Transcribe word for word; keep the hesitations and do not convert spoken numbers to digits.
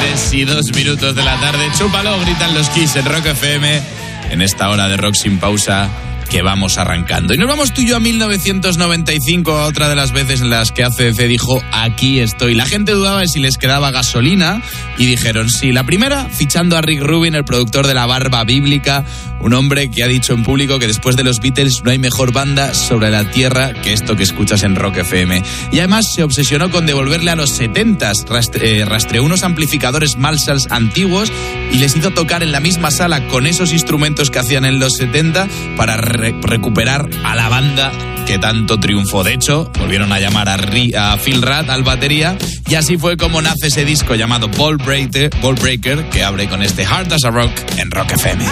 tres y dos minutos de la tarde. Chúpalo, gritan los Kiss en Rock F M. En esta hora de rock sin pausa que vamos arrancando. Y nos vamos tú y yo a mil novecientos noventa y cinco, a otra de las veces en las que A C D C dijo aquí estoy. La gente dudaba de si les quedaba gasolina y dijeron sí. La primera, fichando a Rick Rubin, el productor de La Barba Bíblica, un hombre que ha dicho en público que después de los Beatles no hay mejor banda sobre la tierra que esto que escuchas en Rock F M. Y además se obsesionó con devolverle a los setentas, rastre, eh, rastreó unos amplificadores Marshall antiguos y les hizo tocar en la misma sala con esos instrumentos que hacían en los setenta para re- recuperar a la banda que tanto triunfó. De hecho, volvieron a llamar a, Ri- a Phil Rudd al batería y así fue como nace ese disco llamado Ball Breaker, Ball Breaker, que abre con este Hard as a Rock en Rock F M.